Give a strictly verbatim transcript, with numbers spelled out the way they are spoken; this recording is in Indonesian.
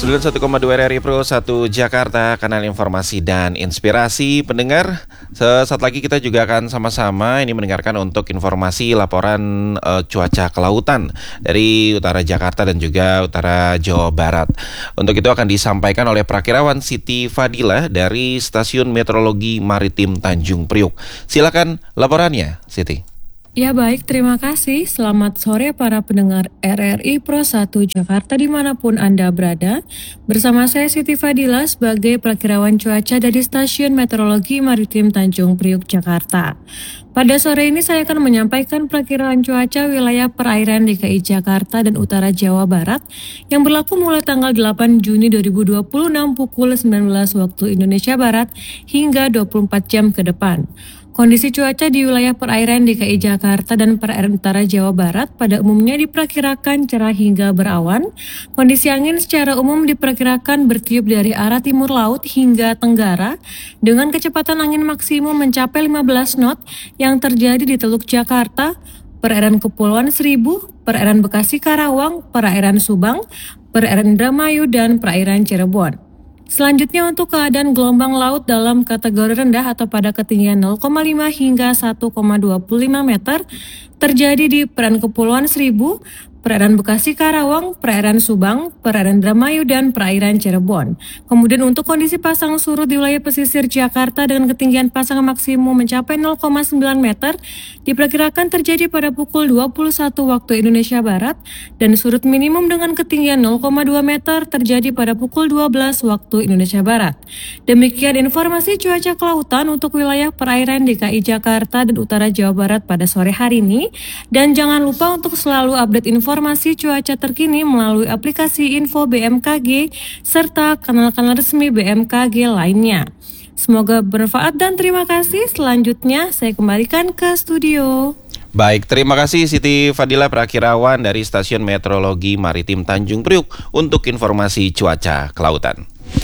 sembilan puluh satu koma dua R R I Pro satu Jakarta, kanal informasi dan inspirasi. Pendengar, sesaat lagi kita juga akan sama-sama ini mendengarkan untuk informasi laporan uh, cuaca kelautan dari utara Jakarta dan juga utara Jawa Barat. Untuk itu akan disampaikan oleh Prakirawan Siti Fadila dari Stasiun Meteorologi Maritim Tanjung Priuk. Silakan laporannya, Siti. Ya baik, terima kasih. Selamat sore para pendengar R R I Pro satu Jakarta dimanapun Anda berada. Bersama saya Siti Fadila sebagai Prakirawan Cuaca dari Stasiun Meteorologi Maritim Tanjung Priuk, Jakarta. Pada sore ini saya akan menyampaikan perakiraan cuaca wilayah perairan D K I Jakarta dan utara Jawa Barat yang berlaku mulai tanggal delapan Juni dua ribu dua puluh enam pukul sembilan belas waktu Indonesia Barat hingga dua puluh empat jam ke depan. Kondisi cuaca di wilayah perairan D K I Jakarta dan perairan utara Jawa Barat pada umumnya diperkirakan cerah hingga berawan. Kondisi angin secara umum diperkirakan bertiup dari arah timur laut hingga tenggara dengan kecepatan angin maksimum mencapai lima belas knot yang terjadi di Teluk Jakarta, perairan Kepulauan Seribu, perairan Bekasi Karawang, perairan Subang, perairan Indramayu, dan perairan Cirebon. Selanjutnya untuk keadaan gelombang laut dalam kategori rendah atau pada ketinggian nol koma lima hingga satu koma dua lima meter terjadi di perairan Kepulauan Seribu, perairan Bekasi Karawang, perairan Subang, perairan Indramayu, dan perairan Cirebon. Kemudian untuk kondisi pasang surut di wilayah pesisir Jakarta dengan ketinggian pasang maksimum mencapai nol koma sembilan meter diperkirakan terjadi pada pukul dua puluh satu waktu Indonesia Barat dan surut minimum dengan ketinggian nol koma dua meter terjadi pada pukul dua belas waktu Indonesia Barat. Demikian informasi cuaca kelautan untuk wilayah perairan D K I Jakarta dan utara Jawa Barat pada sore hari ini. Dan jangan lupa untuk selalu update informasi cuaca terkini melalui aplikasi Info B M K G serta kanal-kanal resmi B M K G lainnya. Semoga bermanfaat dan terima kasih. Selanjutnya saya kembalikan ke studio. Baik, terima kasih Siti Fadila Prakirawan dari Stasiun Meteorologi Maritim Tanjung Priuk untuk informasi cuaca kelautan.